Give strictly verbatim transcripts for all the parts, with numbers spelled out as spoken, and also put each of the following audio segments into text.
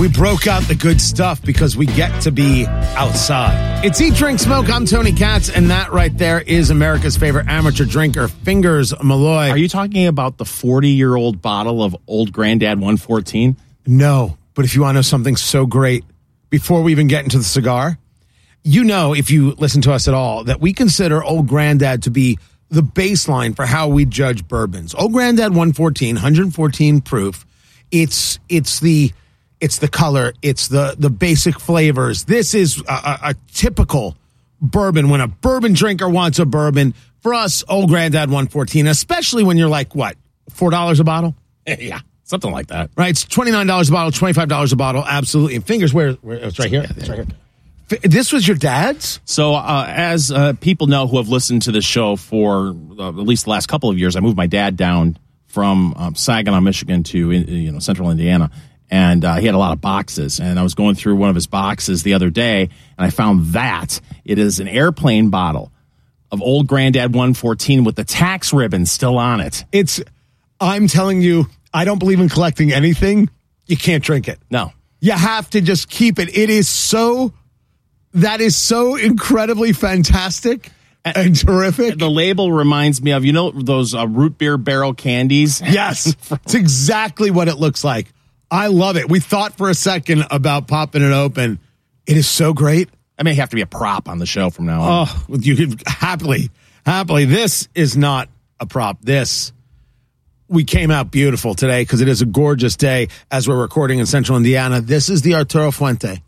We broke out the good stuff because we get to be outside. It's Eat, Drink, Smoke. I'm Tony Katz, and that right there is America's favorite amateur drinker, Fingers Malloy. Are you talking about the forty-year-old bottle of Old Granddad one fourteen? No, but if you want to know something so great, before we even get into the cigar, you know, if you listen to us at all, that we consider Old Granddad to be the baseline for how we judge bourbons. Old Granddad one fourteen, one fourteen proof. It's it's the it's the color. It's the the basic flavors. This is a, a, a typical bourbon. When a bourbon drinker wants a bourbon, for us, Old Granddad one fourteen, especially when you're like, what, four dollars a bottle? Yeah, something like that. Right, it's twenty-nine dollars a bottle, twenty-five dollars a bottle, absolutely. And Fingers, where, where it's right here. It's right here. This was your dad's? So uh, as uh, people know who have listened to the show for uh, at least the last couple of years, I moved my dad down from um, Saginaw, Michigan to you know central Indiana, and uh, he had a lot of boxes. And I was going through one of his boxes the other day, and I found that it is an airplane bottle of Old Granddad one fourteen with the tax ribbon still on it. It's, I'm telling you, I don't believe in collecting anything. You can't drink it. No. You have to just keep it. It is so... That is so incredibly fantastic and terrific. The label reminds me of, you know, those uh, root beer barrel candies? Yes, it's exactly what it looks like. I love it. We thought for a second about popping it open. It is so great. I may have to be a prop on the show from now on. Oh, you could happily, happily. This is not a prop. This, we came out beautiful today because it is a gorgeous day as we're recording in central Indiana. This is the Arturo Fuente.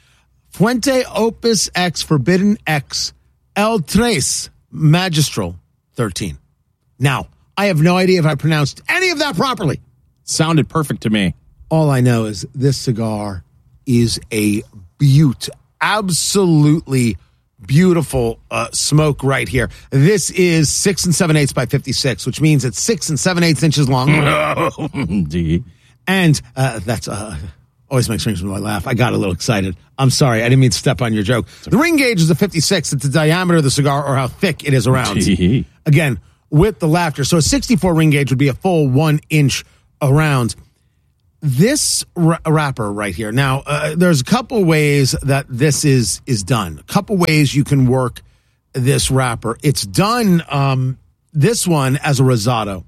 Fuente Opus X Forbidden X El Tres Magistral thirteen. Now, I have no idea if I pronounced any of that properly. Sounded perfect to me. All I know is this cigar is a beaut. Absolutely beautiful uh, smoke right here. This is six and seven eighths by fifty-six, which means it's six and seven eighths inches long. And uh, that's... Uh, always makes me laugh. I got a little excited. I'm sorry. I didn't mean to step on your joke. The ring gauge is a fifty-six. It's the diameter of the cigar or how thick it is around. Again, with the laughter. So a sixty-four ring gauge would be a full one inch around. This r- wrapper right here. Now, uh, there's a couple ways that this is, is done. A couple ways you can work this wrapper. It's done, um, this one as a rosado.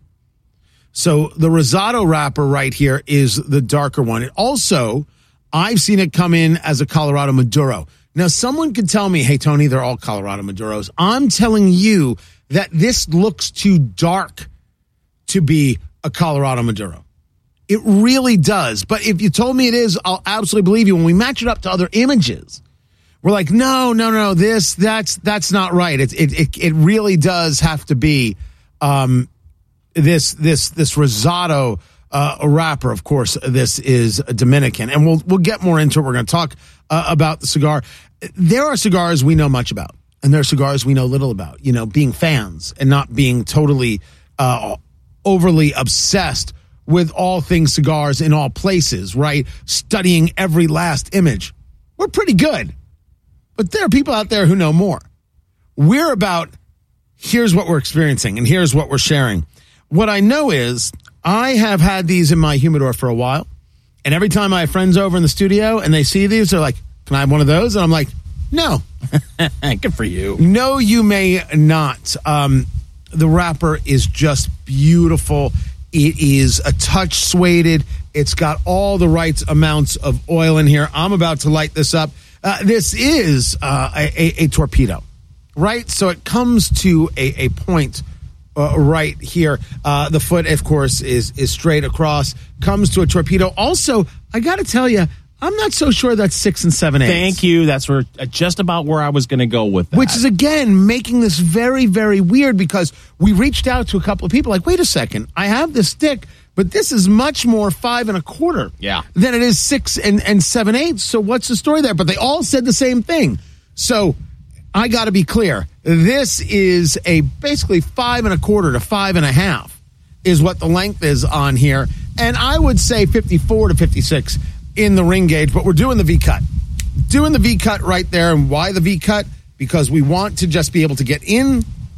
So the Rosado wrapper right here is the darker one. It also, I've seen it come in as a Colorado Maduro. Now, someone could tell me, hey, Tony, they're all Colorado Maduros. I'm telling you that this looks too dark to be a Colorado Maduro. It really does. But if you told me it is, I'll absolutely believe you. When we match it up to other images, we're like, no, no, no, this, that's, that's not right. It, it, it, it really does have to be, um, This this this Rosado uh, wrapper, of course, this is a Dominican, and we'll we'll get more into it. We're going to talk uh, about the cigar. There are cigars we know much about, and there are cigars we know little about. You know, being fans and not being totally uh, overly obsessed with all things cigars in all places. Right, studying every last image. We're pretty good, but there are people out there who know more. We're about here's what we're experiencing, and here's what we're sharing. What I know is I have had these in my humidor for a while, and every time I have friends over in the studio and they see these, they're like, can I have one of those? And I'm like, no. Good for you. No, you may not. Um, the wrapper is just beautiful. It is a touch suede. It's got all the right amounts of oil in here. I'm about to light this up. Uh, this is uh, a, a, a torpedo, right? So it comes to a, a point Uh, right here. Uh, the foot, of course, is is straight across, comes to a torpedo. Also, I got to tell you, I'm not so sure that's six and seven eighths. Thank you. That's where, just about where I was going to go with that. Which is, again, making this very, very weird because we reached out to a couple of people like, wait a second, I have this stick, but this is much more five and a quarter yeah. than it is six and, and seven eighths. So what's the story there? But they all said the same thing. So I got to be clear. This is a basically five and a quarter to five and a half is what the length is on here. And I would say fifty-four to fifty-six in the ring gauge, but we're doing the V-cut. Doing the V-cut right there. And why the V-cut? Because we want to just be able to get in.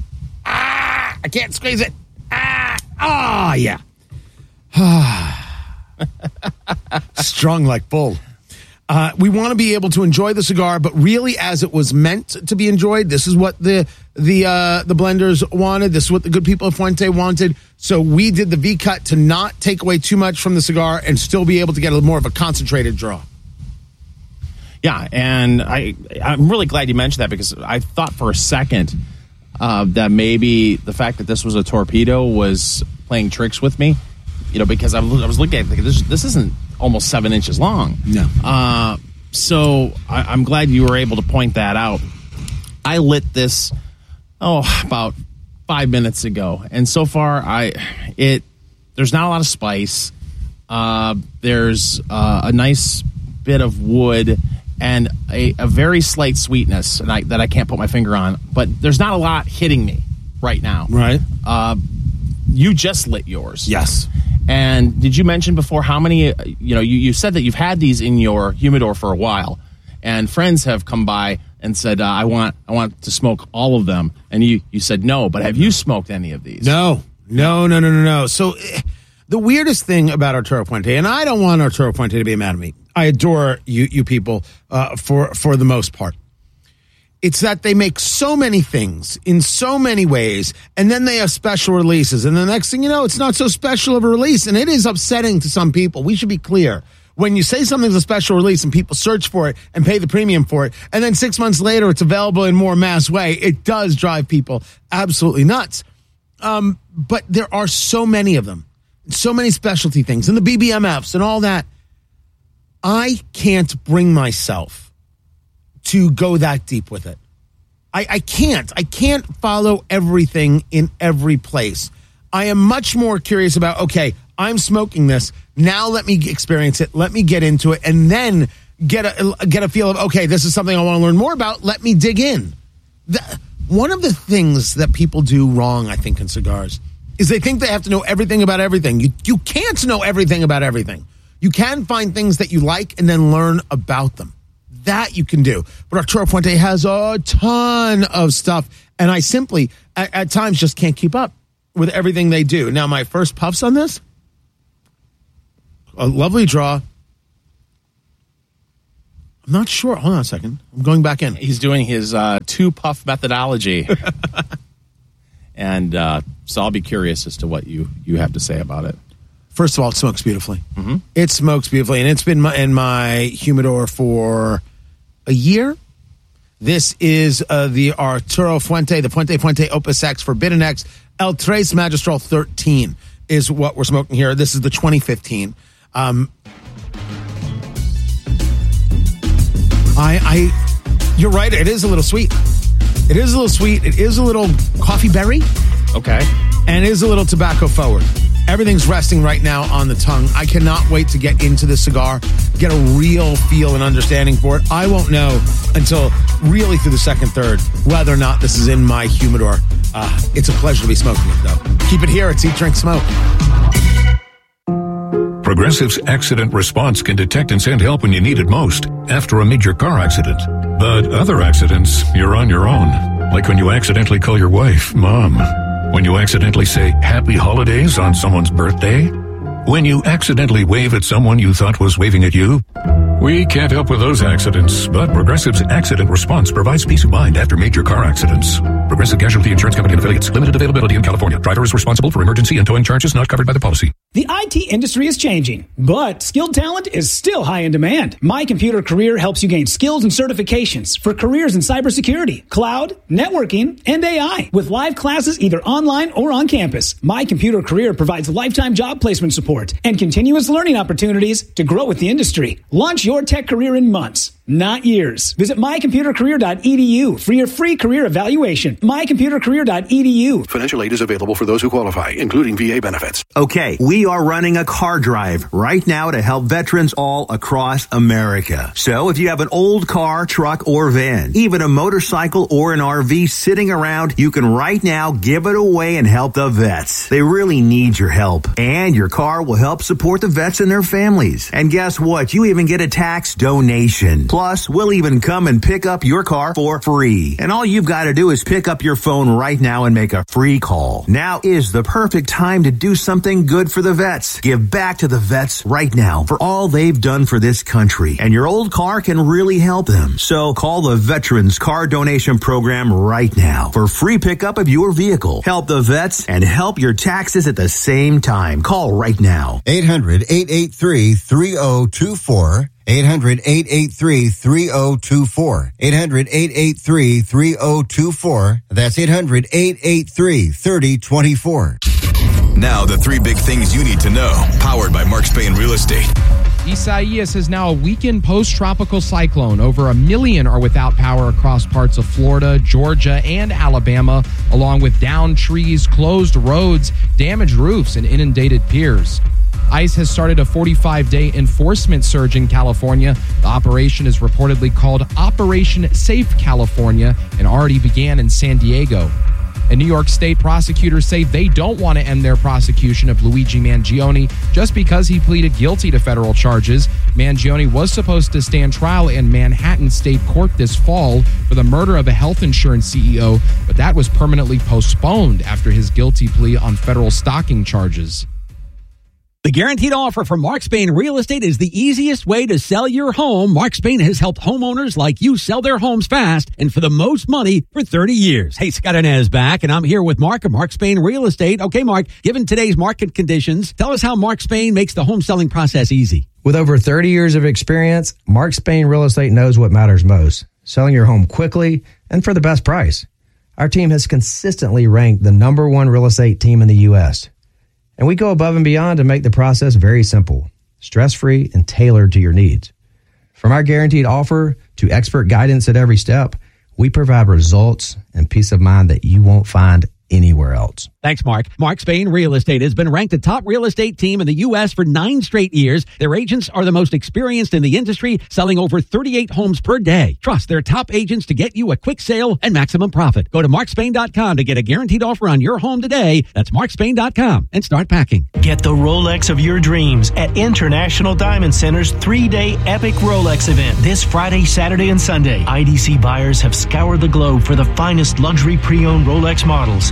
Ah, I can't squeeze it. Ah, ah, yeah. Strong like bull. Uh, we want to be able to enjoy the cigar, but really as it was meant to be enjoyed. This is what the the uh, the blenders wanted. This is what the good people of Fuente wanted. So we did the V-cut to not take away too much from the cigar and still be able to get a more of a concentrated draw. Yeah, and I, I'm really glad you mentioned that because I thought for a second uh, that maybe the fact that this was a torpedo was playing tricks with me, you know, because I was, I was looking at it, this, this isn't almost seven inches long. No. Uh, so I, I'm glad you were able to point that out. I lit this, oh, about five minutes ago, and so far, I it there's not a lot of spice. Uh, there's uh, a nice bit of wood and a, a very slight sweetness and I, that I can't put my finger on, but there's not a lot hitting me right now. Right. Uh, you just lit yours. Yes. And did you mention before how many, you know, you, you said that you've had these in your humidor for a while, and friends have come by and said, uh, I want I want to smoke all of them. And you, you said no, but have you smoked any of these? No, no, no, no, no, no. So eh, the weirdest thing about Arturo Fuente, and I don't want Arturo Fuente to be mad at me. I adore you you people uh, for, for the most part. It's that they make so many things in so many ways, and then they have special releases. And the next thing you know, it's not so special of a release, and it is upsetting to some people. We should be clear. When you say something's a special release and people search for it and pay the premium for it, and then six months later it's available in more mass way, it does drive people absolutely nuts. Um, but there are so many of them, so many specialty things, and the B B M Fs and all that. I can't bring myself to go that deep with it. I, I can't. I can't follow everything in every place. I am much more curious about, okay, I'm smoking this. Now let me experience it. Let me get into it. And then get a get a feel of, okay, this is something I want to learn more about. Let me dig in. The, one of the things that people do wrong, I think, in cigars is they think they have to know everything about everything. You, you can't know everything about everything. You can find things that you like and then learn about them. That you can do. But Arturo Fuente has a ton of stuff, and I simply, at, at times, just can't keep up with everything they do. Now, my first puffs on this, a lovely draw. I'm not sure. Hold on a second. I'm going back in. He's doing his uh, two-puff methodology. and uh, so I'll be curious as to what you, you have to say about it. First of all, it smokes beautifully. Mm-hmm. It smokes beautifully, and it's been my, in my humidor for a year. This is uh, the Arturo Fuente, the Fuente Fuente Opus X Forbidden X El Tres Magistral thirteen is what we're smoking here. This is the twenty fifteen. Um, I, I, you're right. It is a little sweet. It is a little sweet. It is a little coffee berry. Okay. And it is a little tobacco forward. Everything's resting right now on the tongue. I cannot wait to get into the cigar, get a real feel and understanding for it. I won't know until really through the second third whether or not this is in my humidor. Uh, it's a pleasure to be smoking it, though. Keep it here. It's Eat, Drink, Smoke. Progressive's accident response can detect and send help when you need it most after a major car accident. But other accidents, you're on your own. Like when you accidentally call your wife Mom. When you accidentally say happy holidays on someone's birthday. When you accidentally wave at someone you thought was waving at you. We can't help with those accidents, but Progressive's accident response provides peace of mind after major car accidents. Progressive Casualty Insurance Company and Affiliates. Limited availability in California. Driver is responsible for emergency and towing charges not covered by the policy. The I T industry is changing, but skilled talent is still high in demand. My Computer Career helps you gain skills and certifications for careers in cybersecurity, cloud, networking, and A I. With live classes either online or on campus, My Computer Career provides lifetime job placement support and continuous learning opportunities to grow with the industry. Launch your tech career in months, not years. Visit my computer career dot e d u for your free career evaluation. my computer career dot e d u. Financial aid is available for those who qualify, including V A benefits. Okay, we are running a car drive right now to help veterans all across America. So if you have an old car, truck, or van, even a motorcycle or an R V sitting around, you can right now give it away and help the vets. They really need your help. And your car will help support the vets and their families. And guess what? You even get a tax donation. Plus, we'll even come and pick up your car for free. And all you've got to do is pick up your phone right now and make a free call. Now is the perfect time to do something good for the vets. Give back to the vets right now for all they've done for this country. And your old car can really help them. So call the Veterans Car Donation Program right now for free pickup of your vehicle. Help the vets and help your taxes at the same time. Call right now. eight hundred, eight eight three, three oh two four. eight hundred, eight eight three, three oh two four. eight hundred, eight eight three, three oh two four. That's eight hundred, eight eight three, three oh two four. Now the three big things you need to know. Powered by Mark Spain Real Estate. Isaias is now a weakened post-tropical cyclone. Over a million are without power across parts of Florida, Georgia, and Alabama, along with downed trees, closed roads, damaged roofs, and inundated piers. ICE has started a forty-five day enforcement surge in California. The operation is reportedly called Operation Safe California and already began in San Diego. And New York State prosecutors say they don't want to end their prosecution of Luigi Mangione just because he pleaded guilty to federal charges. Mangione was supposed to stand trial in Manhattan State Court this fall for the murder of a health insurance C E O, but that was permanently postponed after his guilty plea on federal stalking charges. The guaranteed offer from Mark Spain Real Estate is the easiest way to sell your home. Mark Spain has helped homeowners like you sell their homes fast and for the most money for thirty years. Hey, Scott Inez back, and I'm here with Mark of Mark Spain Real Estate. Okay, Mark, given today's market conditions, tell us how Mark Spain makes the home selling process easy. With over thirty years of experience, Mark Spain Real Estate knows what matters most, selling your home quickly and for the best price. Our team has consistently ranked the number one real estate team in the U S, and we go above and beyond to make the process very simple, stress-free, and tailored to your needs. From our guaranteed offer to expert guidance at every step, we provide results and peace of mind that you won't find anywhere else. Thanks, Mark. Mark Spain Real Estate has been ranked the top real estate team in the U S for nine straight years. Their agents are the most experienced in the industry, selling over thirty-eight homes per day. Trust their top agents to get you a quick sale and maximum profit. Go to mark spain dot com to get a guaranteed offer on your home today. That's mark spain dot com and start packing. Get the Rolex of your dreams at International Diamond Center's three-day epic Rolex event this Friday, Saturday, and Sunday. I D C buyers have scoured the globe for the finest luxury pre-owned Rolex models.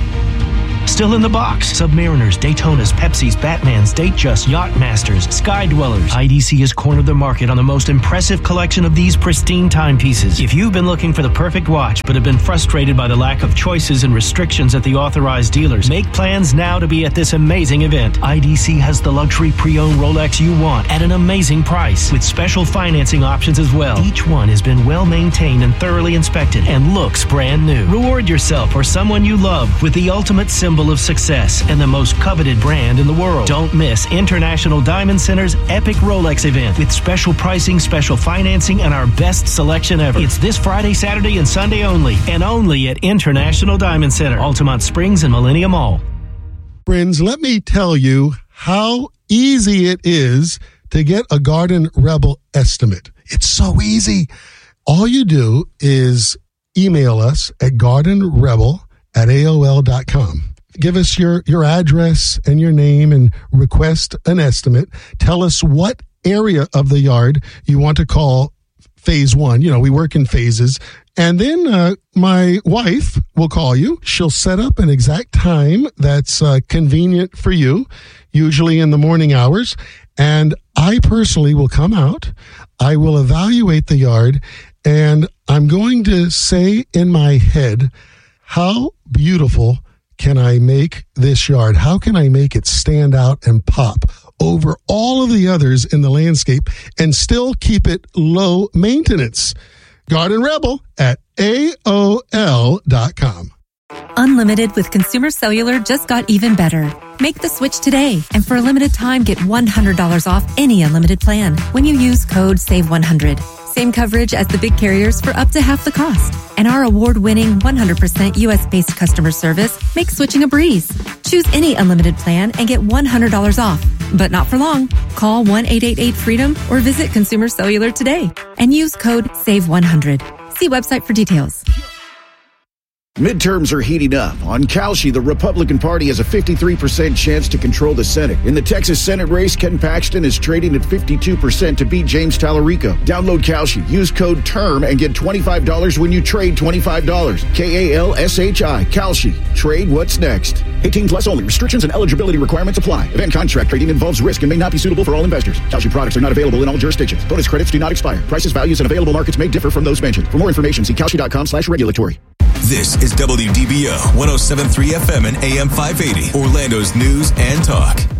Still in the box, Submariners, Daytonas, Pepsis, Batmans, Datejust, Yachtmasters, Sky Dwellers. I D C has cornered the market on the most impressive collection of these pristine timepieces. If you've been looking for the perfect watch but have been frustrated by the lack of choices and restrictions at the authorized dealers, make plans now to be at this amazing event. I D C has the luxury pre-owned Rolex you want at an amazing price with special financing options as well. Each one has been well maintained and thoroughly inspected and looks brand new. Reward yourself or someone you love with the ultimate symbol of success and the most coveted brand in the world. Don't miss International Diamond Center's epic Rolex event with special pricing, special financing, and our best selection ever. It's this Friday, Saturday, and Sunday only, and only at International Diamond Center, Altamont Springs and Millennium Mall. Friends, let me tell you how easy it is to get a Garden Rebel estimate. It's so easy. All you do is email us at garden rebel at A O L dot com. Give us your, your address and your name and request an estimate. Tell us what area of the yard you want to call phase one. You know, we work in phases. And then uh, my wife will call you. She'll set up an exact time that's uh, convenient for you, usually in the morning hours. And I personally will come out. I will evaluate the yard. And I'm going to say in my head, how beautiful can I make this yard? How can I make it stand out and pop over all of the others in the landscape and still keep it low maintenance? Garden Rebel at A O L dot com. Unlimited with Consumer Cellular just got even better. Make the switch today, and for a limited time, get one hundred dollars off any unlimited plan when you use code save one hundred. Same coverage as the big carriers for up to half the cost. And our award-winning one hundred percent U S-based customer service makes switching a breeze. Choose any unlimited plan and get one hundred dollars off. But not for long. Call one eight eight eight freedom or visit Consumer Cellular today and use code save one hundred. See website for details. Midterms are heating up. On Kalshi, the Republican Party has a fifty-three percent chance to control the Senate. In the Texas Senate race, Ken Paxton is trading at fifty-two percent to beat James Tallarico. Download Kalshi. Use code TERM and get twenty-five dollars when you trade twenty-five dollars. K A L S H I. Kalshi. Trade what's next. eighteen plus only. Restrictions and eligibility requirements apply. Event contract trading involves risk and may not be suitable for all investors. Kalshi products are not available in all jurisdictions. Bonus credits do not expire. Prices, values, and available markets may differ from those mentioned. For more information, see Kalshi.com slash regulatory. This is W D B O one oh seven point three F M and A M five eighty, Orlando's news and talk.